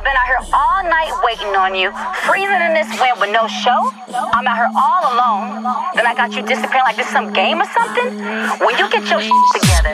been out here all night waiting on you, freezing in this wind with no show. I'm out here all alone. Then I got you disappearing like this some game or something. When you get your together,